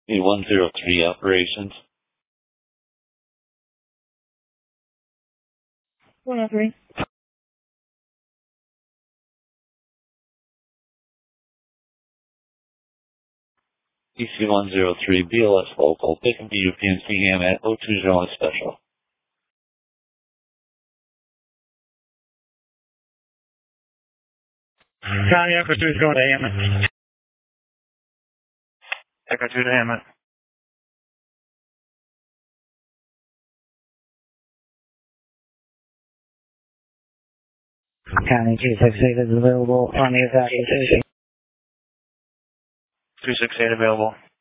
A103 operations. 103. DC-103 BLS local, picking BUPNC AM at 020 special. County Echo 2 is going to Hammond. Echo 2 to Hammond. County 268 is available on the evacuation. 268 available.